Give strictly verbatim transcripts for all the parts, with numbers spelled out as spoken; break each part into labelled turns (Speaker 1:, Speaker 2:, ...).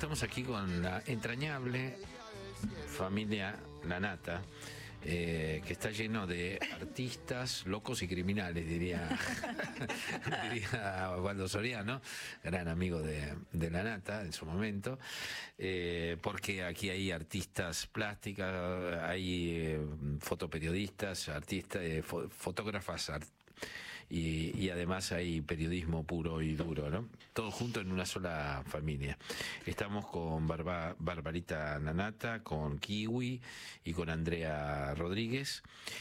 Speaker 1: estamos aquí con la entrañable familia Lanata, eh, que está lleno de artistas, locos y criminales, diría, diría Waldo Soriano, gran amigo de, de Lanata en su momento, eh, porque aquí hay artistas plásticas, hay eh, fotoperiodistas, artistas, eh, fo fotógrafas, art Y, y además hay periodismo puro y duro, ¿no? Todo junto en una sola familia. Estamos con Barba, Barbarita Lanata, con Kiwi y con Andrea Rodríguez,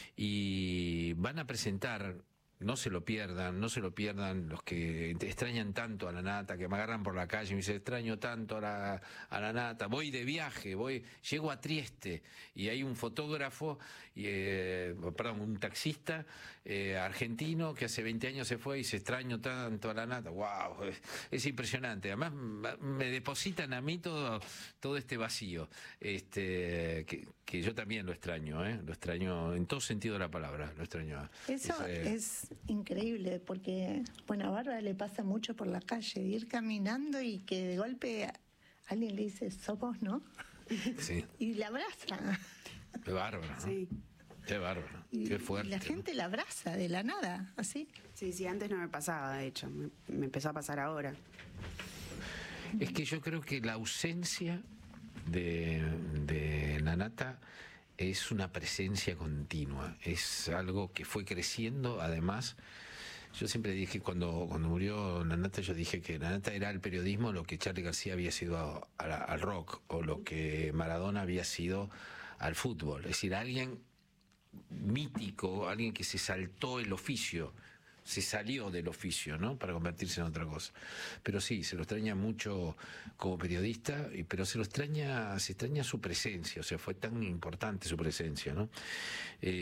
Speaker 1: y van a presentar, no se lo pierdan, no se lo pierdan los que extrañan tanto a Lanata, que me agarran por la calle y me dicen, extraño tanto a la, a Lanata, voy de viaje, voy, llego a Trieste y hay un fotógrafo, y, eh, perdón, un taxista eh, argentino que hace veinte años se fue y se extraño tanto a Lanata. Wow, es, es impresionante. Además me depositan a mí todo, todo este vacío, este, que, que yo también lo extraño, ¿eh? Lo extraño en todo sentido de la palabra, lo extraño.
Speaker 2: Eso es, es increíble, porque bueno, a Bárbara le pasa mucho por la calle, de ir caminando y que de golpe alguien le dice, sos vos, ¿no?
Speaker 1: Sí.
Speaker 2: Y la abraza.
Speaker 1: Qué bárbaro, ¿no?
Speaker 3: Sí.
Speaker 1: Qué bárbaro,
Speaker 2: y,
Speaker 1: qué fuerte.
Speaker 2: Y la gente, ¿no?, la abraza de la nada, así.
Speaker 3: Sí, sí, antes no me pasaba, de hecho, me, me empezó a pasar ahora.
Speaker 1: Es que yo creo que la ausencia de, de Lanata es una presencia continua, es algo que fue creciendo. Además, yo siempre dije, cuando, cuando murió Lanata, yo dije que Lanata era al periodismo lo que Charly García había sido a, a, al rock, o lo que Maradona había sido al fútbol. Es decir, alguien mítico, alguien que se saltó el oficio, se salió del oficio, ¿no?, para convertirse en otra cosa. Pero sí, se lo extraña mucho como periodista, pero se lo extraña, se extraña su presencia, o sea, fue tan importante su presencia, ¿no? Eh,